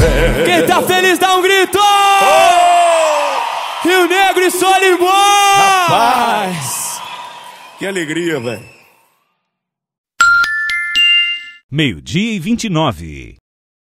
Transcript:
Quem tá feliz dá um grito! Rio Negro e Solimões! Rapaz! Que alegria, velho. 12:29.